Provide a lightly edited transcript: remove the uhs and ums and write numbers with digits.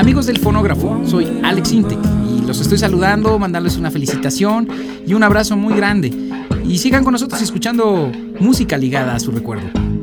Amigos del fonógrafo, soy Alex Intec y los estoy saludando, mandarles una felicitación y un abrazo muy grande. Y sigan con nosotros escuchando música ligada a su recuerdo.